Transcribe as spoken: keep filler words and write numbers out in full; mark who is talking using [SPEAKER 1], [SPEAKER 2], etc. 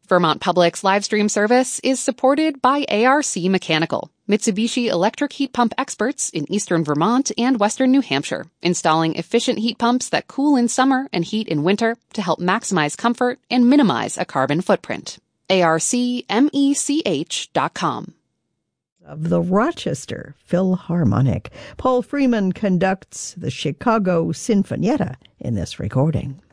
[SPEAKER 1] Vermont Public's live stream service is supported by A R C Mechanical, Mitsubishi electric heat pump experts in eastern Vermont and western New Hampshire, installing efficient heat pumps that cool in summer and heat in winter to help maximize comfort and minimize a carbon footprint. A R C mech dot com.
[SPEAKER 2] Of the Rochester Philharmonic. Paul Freeman conducts the Chicago Sinfonietta in this recording.